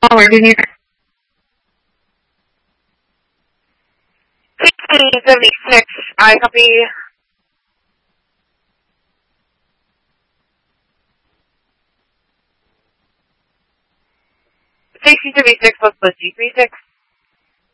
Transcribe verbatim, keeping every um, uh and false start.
Forward, do you need sixteen seventy-six, I copy. sixteen seventy-six plus plus G three six.